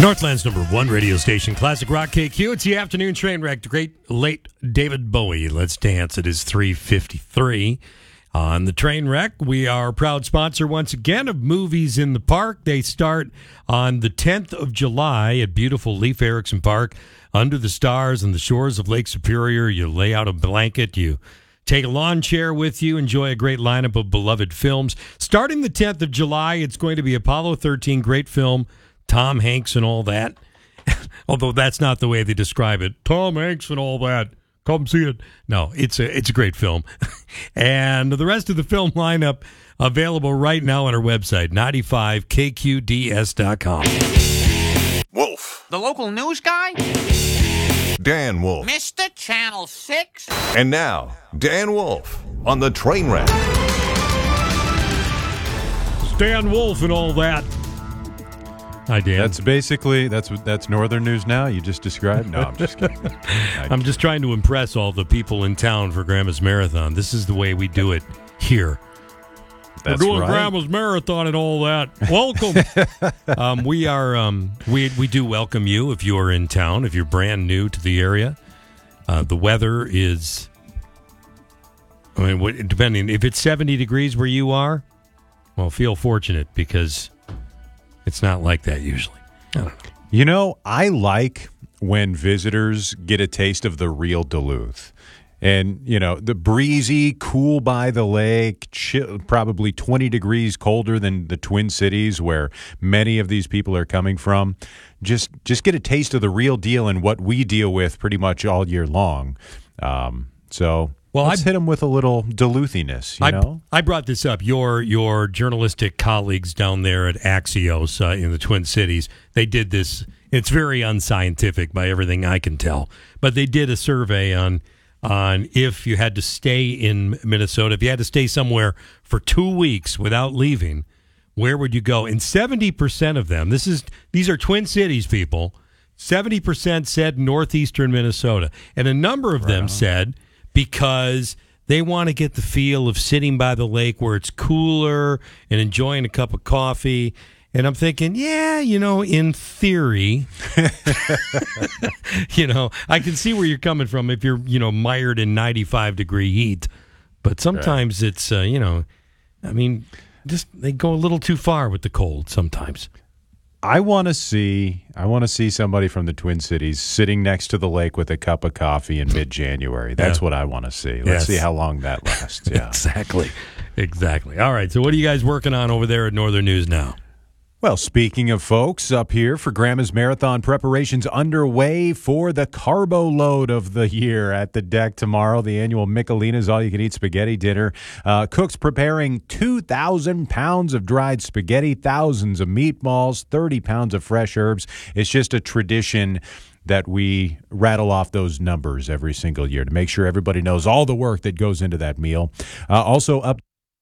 Northland's #1 radio station, Classic Rock KQ. It's the afternoon train wreck. The great late David Bowie. Let's dance. It is 3:53 on the train wreck. We are a proud sponsor once again of Movies in the Park. They start on the 10th of July at beautiful Leif Erikson Park under the stars and the shores of Lake Superior. You lay out a blanket. You take a lawn chair with you. Enjoy a great lineup of beloved films. Starting the 10th of July, it's going to be Apollo 13, great film. Tom Hanks and all that. Although that's not the way they describe it. Tom Hanks and all that. Come see it. No, it's a great film. And the rest of the film lineup available right now on our website, 95kqds.com. Wolf. The local news guy? Dan Wolf. Mr. Channel 6? And now, Dan Wolf on the train wreck. Dan Wolf and all that. Hi, Dan. That's basically that's Northern News Now. You just described. No, I'm just kidding. I'm just trying to impress all the people in town for Grandma's Marathon. This is the way we do it here. That's We're doing right. Grandma's Marathon and all that. Welcome. We are. We do welcome you if you are in town. If you're brand new to the area, the weather is. I mean, depending if it's 70 degrees where you are, well, feel fortunate because it's not like that usually. I don't know. You know, I like when visitors get a taste of the real Duluth. And, you know, the breezy, cool by the lake, chill, probably 20 degrees colder than the Twin Cities where many of these people are coming from. Just get a taste of the real deal and what we deal with pretty much all year long. Well, let's hit them with a little Duluthiness, you know? I brought this up. Your journalistic colleagues down there at Axios in the Twin Cities, they did this. It's very unscientific by everything I can tell. But they did a survey on if you had to stay in Minnesota, if you had to stay somewhere for 2 weeks without leaving, where would you go? And 70% of them, these are Twin Cities people, 70% said northeastern Minnesota. And a number of them said because they want to get the feel of sitting by the lake where it's cooler and enjoying a cup of coffee. And I'm thinking, yeah, you know, in theory, you know, I can see where you're coming from if you're, you know, mired in 95-degree heat. But sometimes it's, you know, I mean, just they go a little too far with the cold sometimes. I want to see somebody from the Twin Cities sitting next to the lake with a cup of coffee in mid-January. That's what I want to see. Let's see how long that lasts. Yeah. Exactly. All right. So what are you guys working on over there at Northern News Now? Well, speaking of folks, up here for Grandma's Marathon preparations underway for the carbo load of the year at the deck tomorrow. The annual Michelina's all-you-can-eat spaghetti dinner. Cooks preparing 2,000 pounds of dried spaghetti, thousands of meatballs, 30 pounds of fresh herbs. It's just a tradition that we rattle off those numbers every single year to make sure everybody knows all the work that goes into that meal. Also up.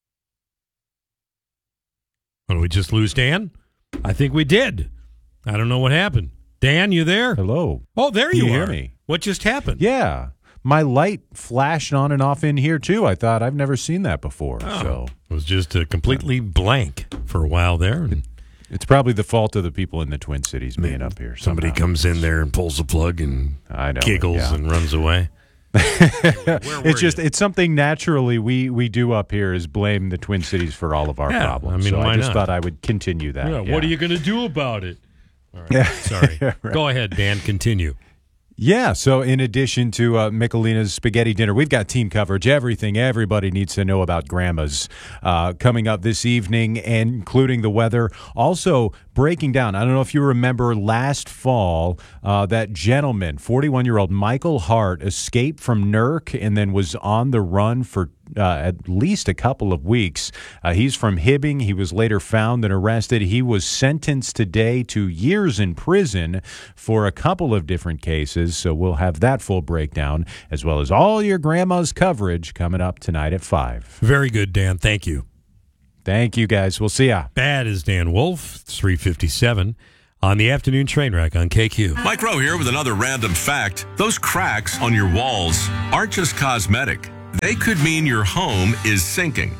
Did we just lose Dan? I think we did. I don't know what happened. Dan, you there? Hello. Oh, there you are. Can you hear me? What just happened? Yeah. My light flashed on and off in here, too. I thought I've never seen that before. So it was just completely blank for a while there. And it's probably the fault of the people in the Twin Cities being up here. Somebody comes in there and pulls the plug and giggles and runs away. It's something naturally we do up here is blame the Twin Cities for all of our problems. I mean, I just thought I would continue that. Yeah, what are you going to do about it? All right. Sorry. Right. Go ahead, Dan. Continue. Yeah, so in addition to Michelina's spaghetti dinner, we've got team coverage, everything everybody needs to know about Grandma's coming up this evening, and including the weather. Also breaking down, I don't know if you remember last fall, that gentleman, 41-year-old Michael Hart, escaped from NERC and then was on the run for at least a couple of weeks. He's from Hibbing. He was later found and arrested. He was sentenced today to years in prison for a couple of different cases. So we'll have that full breakdown as well as all your Grandma's coverage coming up tonight at 5. Very good, Dan. Thank you. Thank you, guys. We'll see ya. Bad is Dan Wolf. It's 3:57 on the afternoon train wreck on KQ. Mike Rowe here with another random fact. Those cracks on your walls aren't just cosmetic. They could mean your home is sinking.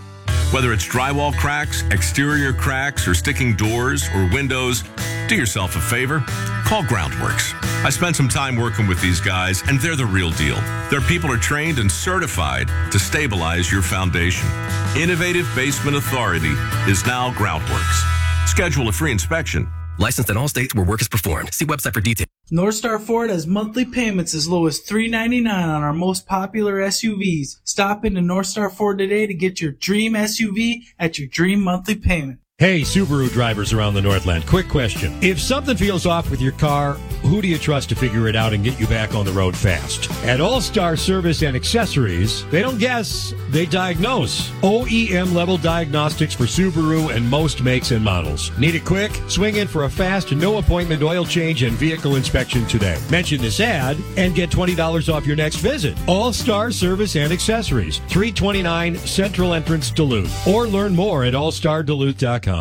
Whether it's drywall cracks, exterior cracks, or sticking doors or windows, do yourself a favor. Call Groundworks. I spent some time working with these guys, and they're the real deal. Their people are trained and certified to stabilize your foundation. Innovative Basement Authority is now Groundworks. Schedule a free inspection. Licensed in all states where work is performed. See website for details. North Star Ford has monthly payments as low as $399 on our most popular SUVs. Stop into North Star Ford today to get your dream SUV at your dream monthly payment. Hey, Subaru drivers around the Northland, quick question. If something feels off with your car, who do you trust to figure it out and get you back on the road fast? At All-Star Service and Accessories, they don't guess, they diagnose. OEM level diagnostics for Subaru and most makes and models. Need it quick? Swing in for a fast, no appointment oil change and vehicle inspection today. Mention this ad and get $20 off your next visit. All-Star Service and Accessories, 329 Central Entrance, Duluth. Or learn more at allstarduluth.com.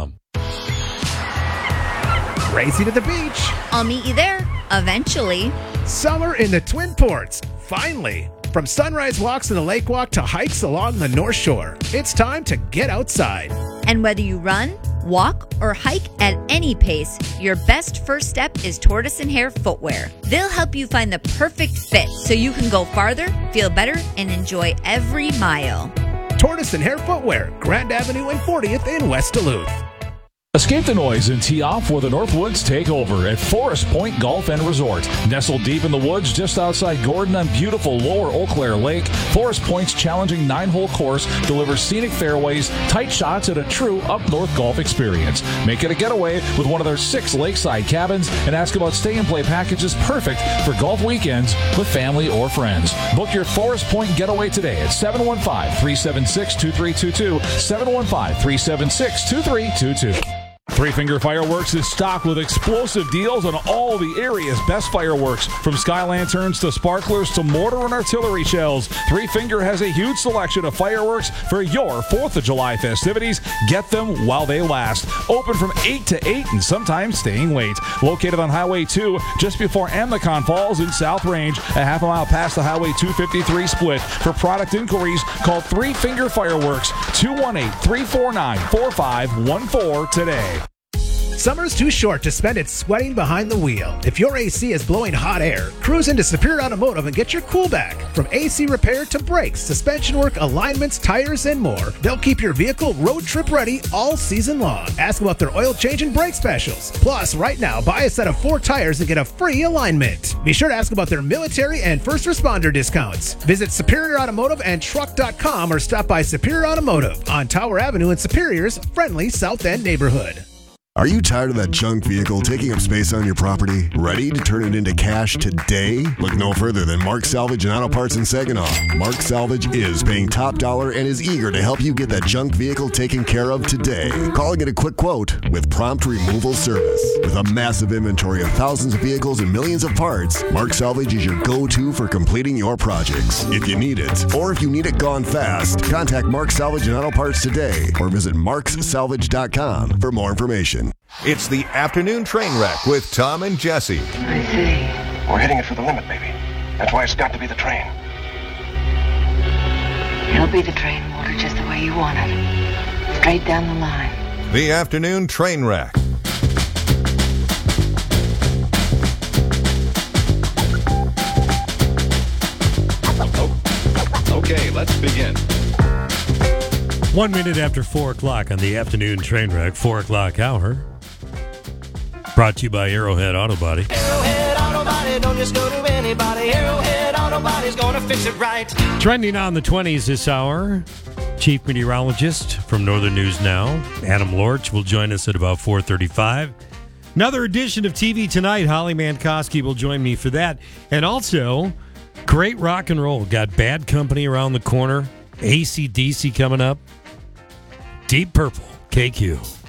Racing to the beach. I'll meet you there, eventually. Summer in the Twin Ports. Finally. From sunrise walks in the lake walk to hikes along the North Shore, it's time to get outside. And whether you run, walk, or hike at any pace, your best first step is Tortoise and Hare Footwear. They'll help you find the perfect fit so you can go farther, feel better, and enjoy every mile. Tortoise and Hare Footwear, Grand Avenue and 40th in West Duluth. Escape the noise and tee off for the Northwoods Takeover at Forest Point Golf and Resort. Nestled deep in the woods just outside Gordon on beautiful Lower Eau Claire Lake, Forest Point's challenging 9-hole course delivers scenic fairways, tight shots, and a true up-north golf experience. Make it a getaway with one of their 6 lakeside cabins and ask about stay-and-play packages perfect for golf weekends with family or friends. Book your Forest Point getaway today at 715-376-2322, 715-376-2322. Three Finger Fireworks is stocked with explosive deals on all the area's best fireworks. From sky lanterns to sparklers to mortar and artillery shells, Three Finger has a huge selection of fireworks for your 4th of July festivities. Get them while they last. Open from 8 to 8 and sometimes staying late. Located on Highway 2 just before Amicon Falls in South Range, a half a mile past the Highway 253 split. For product inquiries, call Three Finger Fireworks 218-349-4514 today. Summer's too short to spend it sweating behind the wheel. If your AC is blowing hot air, cruise into Superior Automotive and get your cool back. From AC repair to brakes, suspension work, alignments, tires, and more, they'll keep your vehicle road trip ready all season long. Ask about their oil change and brake specials. Plus, right now, buy a set of 4 tires and get a free alignment. Be sure to ask about their military and first responder discounts. Visit Superior Automotive and Truck.com or stop by Superior Automotive on Tower Avenue in Superior's friendly South End neighborhood. Are you tired of that junk vehicle taking up space on your property? Ready to turn it into cash today? Look no further than Mark Salvage and Auto Parts in Saginaw. Mark Salvage is paying top dollar and is eager to help you get that junk vehicle taken care of today. Calling it a quick quote with prompt removal service. With a massive inventory of thousands of vehicles and millions of parts, Mark Salvage is your go-to for completing your projects. If you need it, or if you need it gone fast, contact Mark Salvage and Auto Parts today or visit marksalvage.com for more information. It's the afternoon train wreck with Tom and Jesse. I see. We're hitting it for the limit, baby. That's why it's got to be the train. It'll be the train, Walter, just the way you want it. Straight down the line. The afternoon train wreck. Okay, let's begin. 1 minute after 4 o'clock on the afternoon train wreck, 4 o'clock hour. Brought to you by Arrowhead Auto Body. Arrowhead Auto Body, don't just go to anybody. Arrowhead Auto Body's gonna fix it right. Trending on the 20s this hour, Chief Meteorologist from Northern News Now, Adam Lorch, will join us at about 4:35. Another edition of TV Tonight, Holly Mankoski will join me for that. And also, great rock and roll. Got Bad Company around the corner, AC/DC coming up, Deep Purple, KQ.